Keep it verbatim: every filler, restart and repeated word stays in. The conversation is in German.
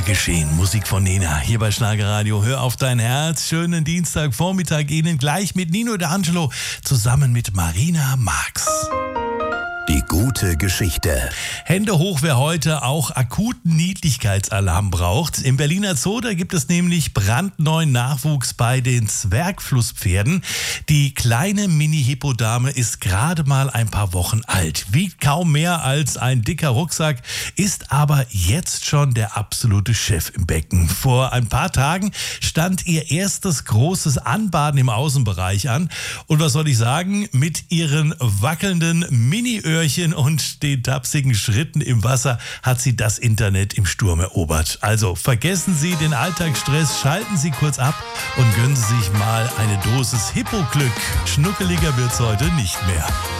Gern geschehen. Musik von Nena hier bei Schlagerradio. Hör auf dein Herz. Schönen Dienstagvormittag Ihnen gleich mit Nino D'Angelo zusammen mit Marina Marx. Die gute Geschichte. Hände hoch, wer heute auch akuten Niedlichkeitsalarm braucht. Im Berliner Zoo, da gibt es nämlich brandneuen Nachwuchs bei den Zwergflusspferden. Die kleine Mini-Hippodame ist gerade mal ein paar Wochen alt, wiegt kaum mehr als ein dicker Rucksack, ist aber jetzt schon der absolute Chef im Becken. Vor ein paar Tagen stand ihr erstes großes Anbaden im Außenbereich an. Und was soll ich sagen, mit ihren wackelnden Mini-Öhrchen und den tapsigen Schritten im Wasser hat sie das Internet im Sturm erobert. Also vergessen Sie den Alltagsstress, schalten Sie kurz ab und gönnen Sie sich mal eine Dosis Hippo-Glück. Schnuckeliger wird's heute nicht mehr.